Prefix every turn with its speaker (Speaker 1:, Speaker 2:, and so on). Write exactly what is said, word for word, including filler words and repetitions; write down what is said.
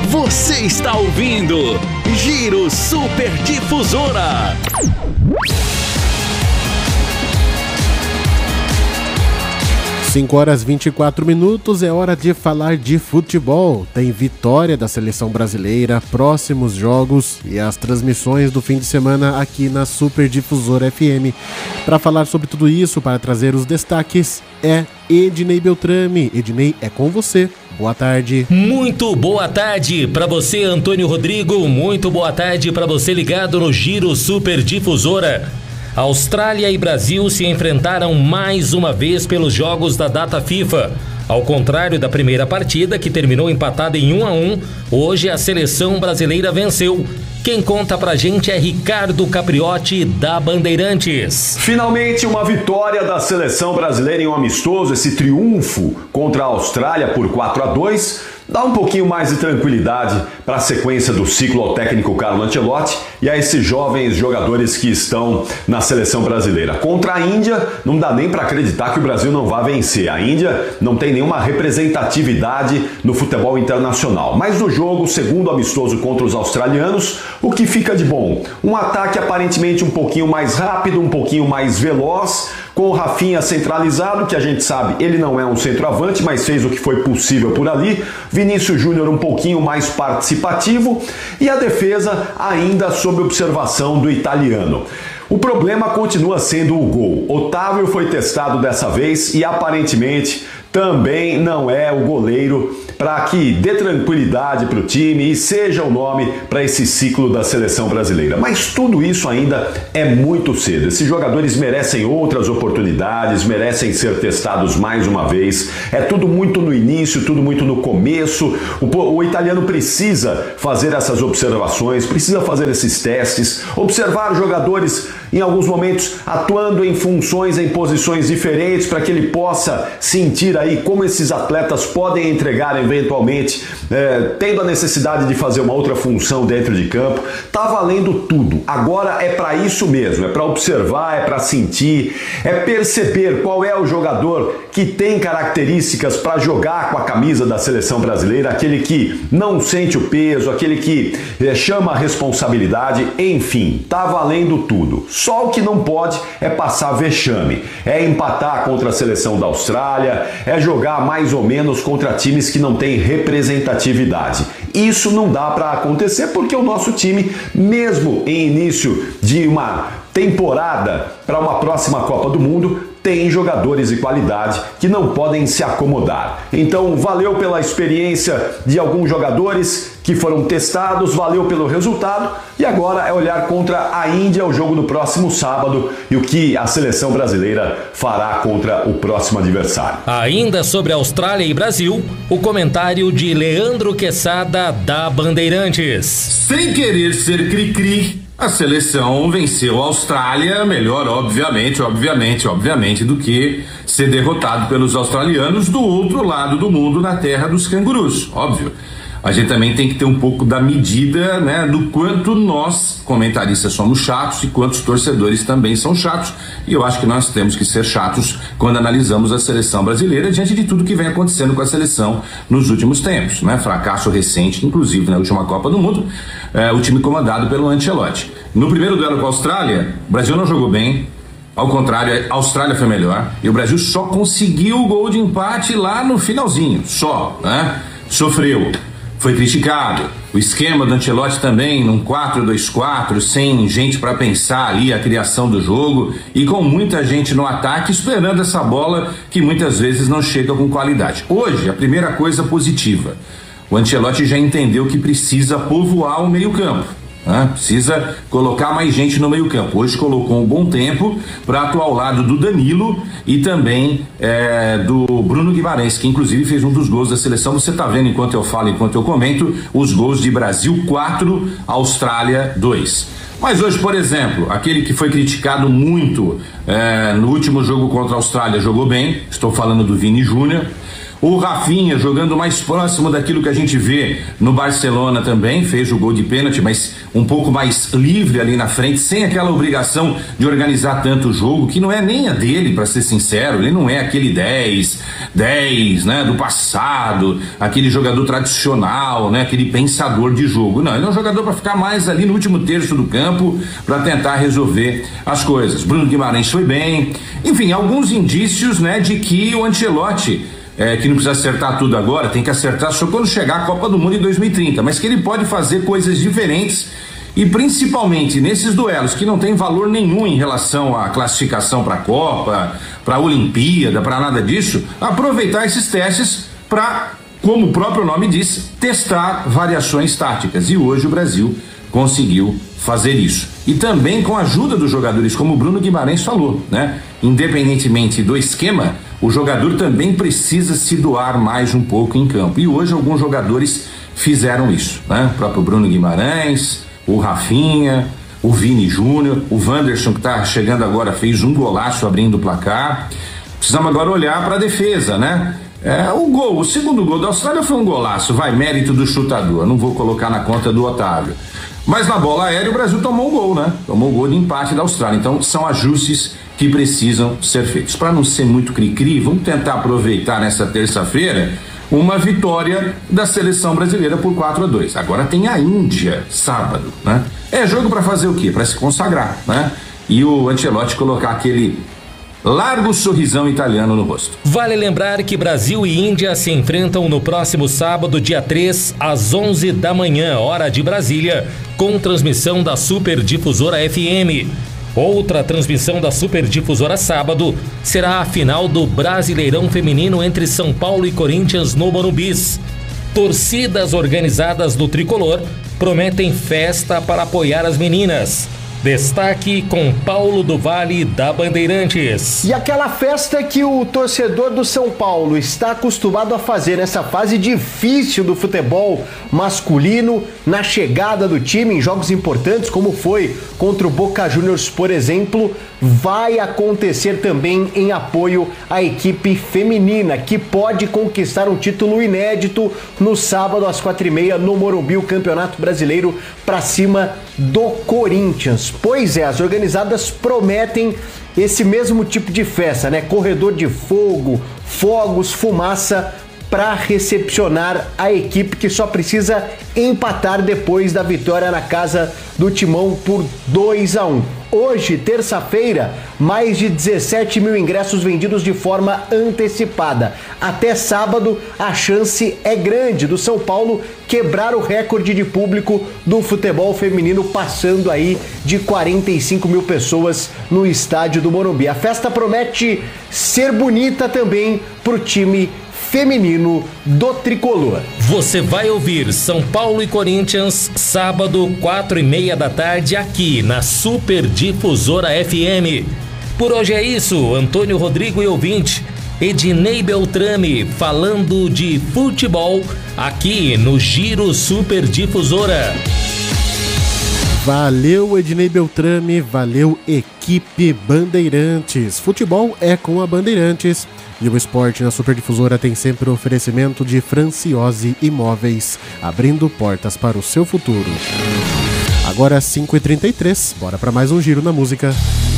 Speaker 1: Você está ouvindo Giro Super Difusora.
Speaker 2: cinco horas e vinte e quatro minutos, é hora de falar de futebol. Tem vitória da seleção brasileira, próximos jogos e as transmissões do fim de semana aqui na Super Difusora F M. Para falar sobre tudo isso, para trazer os destaques, é Ednei Beltrame. Ednei, é com você. Boa tarde.
Speaker 3: Muito boa tarde para você, Antônio Rodrigo. Muito boa tarde para você ligado no Giro Super Difusora. Austrália e Brasil se enfrentaram mais uma vez pelos jogos da data FIFA. Ao contrário da primeira partida, que terminou empatada em um a um, hoje a seleção brasileira venceu. Quem conta pra gente é Ricardo Capriotti, da Bandeirantes.
Speaker 4: Finalmente uma vitória da seleção brasileira em um amistoso, esse triunfo contra a Austrália por quatro a dois. Dá um pouquinho mais de tranquilidade para a sequência do ciclo ao técnico Carlo Ancelotti e a esses jovens jogadores que estão na seleção brasileira. Contra a Índia, não dá nem para acreditar que o Brasil não vai vencer. A Índia não tem nenhuma representatividade no futebol internacional. Mas no jogo, segundo amistoso contra os australianos, o que fica de bom? Um ataque aparentemente um pouquinho mais rápido, um pouquinho mais veloz, com o Rafinha centralizado, que a gente sabe, ele não é um centroavante, mas fez o que foi possível por ali. Vinícius Júnior um pouquinho mais participativo e a defesa ainda sob observação do italiano. O problema continua sendo o gol. Otávio foi testado dessa vez e aparentemente também não é o goleiro para que dê tranquilidade para o time e seja o nome para esse ciclo da seleção brasileira. Mas tudo isso ainda é muito cedo. Esses jogadores merecem outras oportunidades, merecem ser testados mais uma vez. É tudo muito no início, tudo muito no começo. O, o italiano precisa fazer essas observações, precisa fazer esses testes, observar jogadores em alguns momentos atuando em funções, em posições diferentes, para que ele possa sentir aí como esses atletas podem entregar eventualmente, é, tendo a necessidade de fazer uma outra função dentro de campo. Tá valendo tudo. Agora é para isso mesmo, é para observar, é para sentir, é perceber qual é o jogador que tem características para jogar com a camisa da seleção brasileira, aquele que não sente o peso, aquele que é, chama a responsabilidade, enfim, tá valendo tudo. Só o que não pode é passar vexame, é empatar contra a seleção da Austrália, é jogar mais ou menos contra times que não têm representatividade. Isso não dá para acontecer porque o nosso time, mesmo em início de uma temporada para uma próxima Copa do Mundo, tem jogadores de qualidade que não podem se acomodar. Então, valeu pela experiência de alguns jogadores que foram testados, valeu pelo resultado e agora é olhar contra a Índia, o jogo do próximo sábado e o que a seleção brasileira fará contra o próximo adversário.
Speaker 3: Ainda sobre Austrália e Brasil, o comentário de Leandro Quesada, da Bandeirantes.
Speaker 5: Sem querer ser cri-cri, a seleção venceu a Austrália, melhor, obviamente, obviamente, obviamente, do que ser derrotado pelos australianos do outro lado do mundo, na terra dos cangurus, óbvio. A gente também tem que ter um pouco da medida, né, do quanto nós, comentaristas, somos chatos e quantos torcedores também são chatos. E eu acho que nós temos que ser chatos quando analisamos a seleção brasileira diante de tudo que vem acontecendo com a seleção nos últimos tempos, né? Fracasso recente, inclusive na última Copa do Mundo, é, o time comandado pelo Ancelotti. No primeiro duelo com a Austrália, o Brasil não jogou bem. Ao contrário, a Austrália foi melhor e o Brasil só conseguiu o gol de empate lá no finalzinho, só, né? Sofreu. Foi criticado. O esquema do Ancelotti também, num quatro dois quatro, sem gente para pensar ali a criação do jogo e com muita gente no ataque esperando essa bola que muitas vezes não chega com qualidade. Hoje, a primeira coisa positiva, o Ancelotti já entendeu que precisa povoar o meio-campo. Né? Precisa colocar mais gente no meio campo. Hoje colocou um bom tempo para atuar ao lado do Danilo e também é, do Bruno Guimarães, que inclusive fez um dos gols da seleção. Você está vendo enquanto eu falo, enquanto eu comento, os gols de Brasil quatro, Austrália dois. Mas hoje, por exemplo, aquele que foi criticado muito é, no último jogo contra a Austrália jogou bem, estou falando do Vini Júnior. O Rafinha jogando mais próximo daquilo que a gente vê no Barcelona também, fez o gol de pênalti, mas um pouco mais livre ali na frente, sem aquela obrigação de organizar tanto o jogo, que não é nem a dele, para ser sincero. Ele não é aquele dez, dez, né, do passado, aquele jogador tradicional, né, aquele pensador de jogo. Não, ele é um jogador para ficar mais ali no último terço do campo, para tentar resolver as coisas. Bruno Guimarães foi bem, enfim, alguns indícios, né, de que o Ancelotti, É, que não precisa acertar tudo agora, tem que acertar só quando chegar a Copa do Mundo em dois mil e trinta, mas que ele pode fazer coisas diferentes e principalmente nesses duelos que não tem valor nenhum em relação à classificação para a Copa, para a Olimpíada, para nada disso, aproveitar esses testes para, como o próprio nome diz, testar variações táticas, e hoje o Brasil conseguiu fazer isso. E também com a ajuda dos jogadores, como o Bruno Guimarães falou, né? Independentemente do esquema, o jogador também precisa se doar mais um pouco em campo. E hoje alguns jogadores fizeram isso, né? O próprio Bruno Guimarães, o Rafinha, o Vini Júnior, o Wanderson, que está chegando agora, fez um golaço abrindo o placar. Precisamos agora olhar para a defesa, né? É, o gol, o segundo gol da Austrália foi um golaço, vai, mérito do chutador, não vou colocar na conta do Otávio. Mas na bola aérea o Brasil tomou um gol, né? Tomou o gol de empate da Austrália. Então são ajustes que precisam ser feitos. Para não ser muito cri-cri, vamos tentar aproveitar nessa terça-feira uma vitória da seleção brasileira por quatro a dois. Agora tem a Índia, sábado, né? É jogo para fazer o quê? Para se consagrar, né? E o Ancelotti colocar aquele largo sorrisão italiano no rosto.
Speaker 3: Vale lembrar que Brasil e Índia se enfrentam no próximo sábado, dia três, às onze da manhã, hora de Brasília, com transmissão da Super Difusora F M. Outra transmissão da Super Difusora sábado será a final do Brasileirão Feminino entre São Paulo e Corinthians no Morumbi. Torcidas organizadas do Tricolor prometem festa para apoiar as meninas. Destaque com Paulo do Vale da Bandeirantes.
Speaker 6: E aquela festa que o torcedor do São Paulo está acostumado a fazer nessa fase difícil do futebol masculino, na chegada do time em jogos importantes, como foi contra o Boca Juniors, por exemplo, vai acontecer também em apoio à equipe feminina, que pode conquistar um título inédito no sábado às quatro e meia no Morumbi, o Campeonato Brasileiro para cima do Corinthians. Pois é, as organizadas prometem esse mesmo tipo de festa, né? Corredor de fogo, fogos, fumaça, para recepcionar a equipe que só precisa empatar depois da vitória na casa do Timão por dois a um. Hoje, terça-feira, mais de dezessete mil ingressos vendidos de forma antecipada. Até sábado, a chance é grande do São Paulo quebrar o recorde de público do futebol feminino, passando aí de quarenta e cinco mil pessoas no estádio do Morumbi. A festa promete ser bonita também pro time feminino do Tricolor.
Speaker 3: Você vai ouvir São Paulo e Corinthians, sábado, quatro e meia da tarde, aqui na Super Difusora F M. Por hoje é isso, Antônio Rodrigo e ouvinte, Ednei Beltrame, falando de futebol, aqui no Giro Super Difusora.
Speaker 2: Valeu, Ednei Beltrame, valeu, equipe Bandeirantes. Futebol é com a Bandeirantes. E o esporte na Super Difusora tem sempre o oferecimento de Franciose Imóveis, abrindo portas para o seu futuro. Agora cinco e trinta e três, bora para mais um Giro na Música.